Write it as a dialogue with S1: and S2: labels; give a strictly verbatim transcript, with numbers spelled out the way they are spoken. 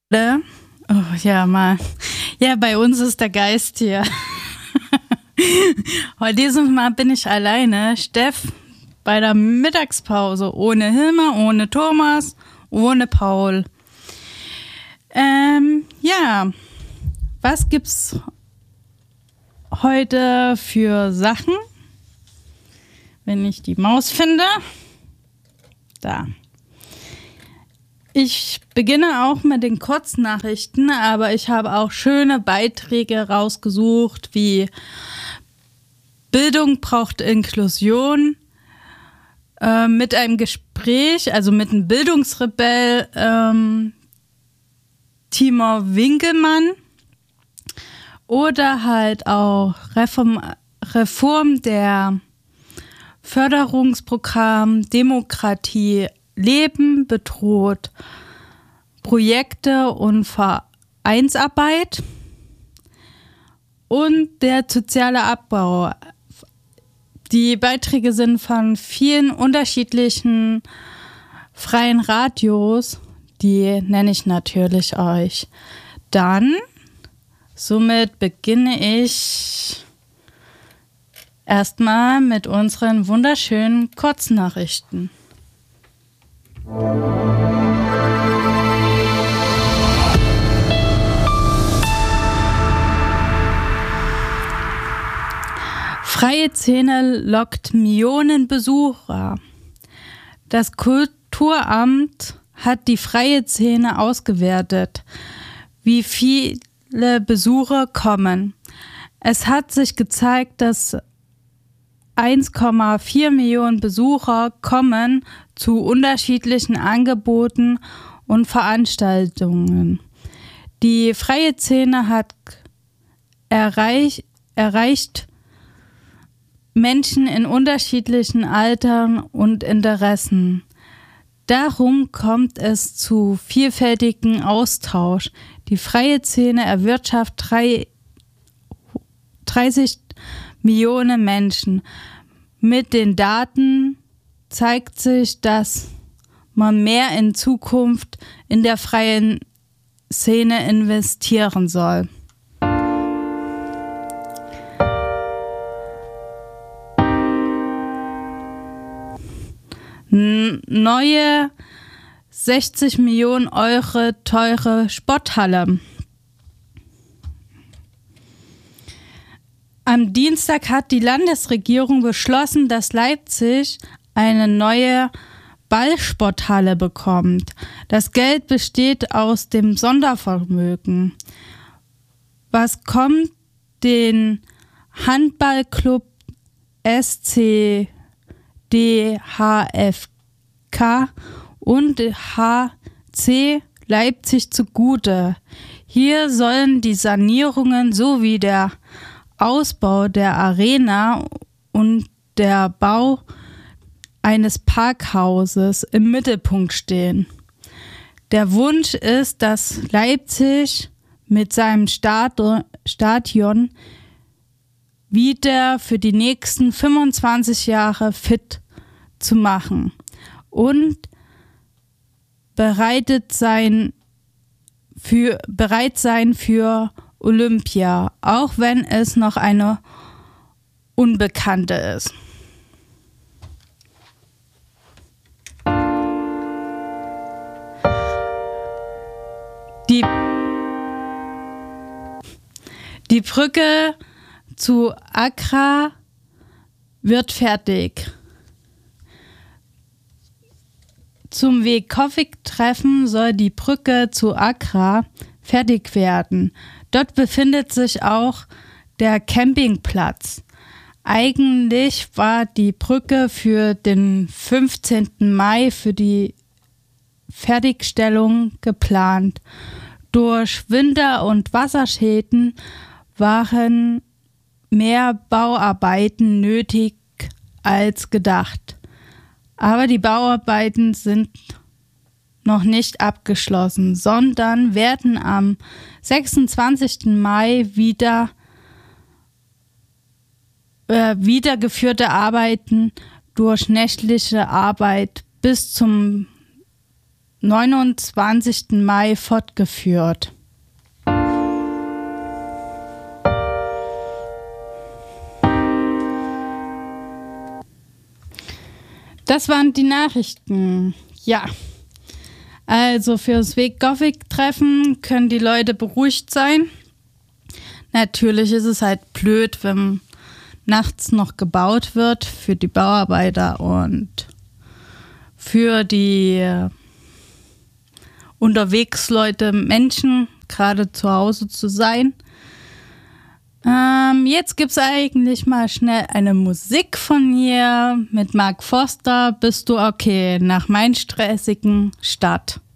S1: Oder? Oh, ja, mal. Ja, bei uns ist der Geist hier. Heute dieses Mal bin ich alleine. Steff bei der Mittagspause. Ohne Hilmar, ohne Thomas, ohne Paul. Ähm, ja. Was gibt's heute für Sachen? Wenn ich die Maus finde. Da. Ich beginne auch mit den Kurznachrichten, aber ich habe auch schöne Beiträge rausgesucht, wie Bildung braucht Inklusion, äh, mit einem Gespräch, also mit einem Bildungsrebell, ähm, Timur Winkelmann, oder halt auch Reform, Reform der Förderungsprogramm Demokratie Leben bedroht Projekte und Vereinsarbeit und der soziale Abbau. Die Beiträge sind von vielen unterschiedlichen freien Radios, die nenne ich natürlich euch. Dann, somit beginne ich erstmal mit unseren wunderschönen Kurznachrichten. Freie Szene lockt Millionen Besucher. Das Kulturamt hat die freie Szene ausgewertet, wie viele Besucher kommen. Es hat sich gezeigt, dass eins Komma vier Millionen Besucher kommen zu unterschiedlichen Angeboten und Veranstaltungen. Die freie Szene hat erreich, erreicht Menschen in unterschiedlichen Altern und Interessen. Darum kommt es zu vielfältigen Austausch. Die freie Szene erwirtschaftet dreißig Millionen Menschen. Mit den Daten zeigt sich, dass man mehr in Zukunft in der freien Szene investieren soll. N- neue sechzig Millionen Euro teure Sporthalle. Am Dienstag hat die Landesregierung beschlossen, dass Leipzig eine neue Ballsporthalle bekommt. Das Geld besteht aus dem Sondervermögen. Was kommt den Handballclub S C D H F K und H C Leipzig zugute? Hier sollen die Sanierungen sowie der Ausbau der Arena und der Bau eines Parkhauses im Mittelpunkt stehen. Der Wunsch ist, dass Leipzig mit seinem Stadion wieder für die nächsten fünfundzwanzig Jahre fit zu machen und bereitet sein für, bereit sein für Olympia, auch wenn es noch eine Unbekannte ist. Die, die Brücke zu Accra wird fertig. Zum Weekovic-Treffen soll die Brücke zu Accra fertig werden. Dort befindet sich auch der Campingplatz. Eigentlich war die Brücke für den fünfzehnten Mai für die Fertigstellung geplant. Durch Winter- und Wasserschäden waren mehr Bauarbeiten nötig als gedacht. Aber die Bauarbeiten sind noch nicht abgeschlossen, sondern werden am sechsundzwanzigsten Mai wieder äh, weitergeführte Arbeiten durch nächtliche Arbeit bis zum neunundzwanzigsten Mai fortgeführt. Das waren die Nachrichten. Ja, also fürs Weg Gothic-Treffen können die Leute beruhigt sein. Natürlich ist es halt blöd, wenn nachts noch gebaut wird für die Bauarbeiter und für die Unterwegsleute, Menschen, gerade zu Hause zu sein. Ähm, jetzt gibt's eigentlich mal schnell eine Musik von hier mit Mark Forster. Bist du okay nach meinem stressigen Start?